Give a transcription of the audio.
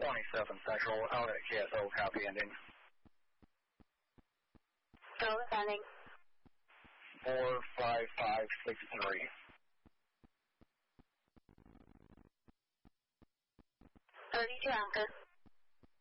27 Central, out at KSO, copy ending. Go ending. 45563. 32 Anchor.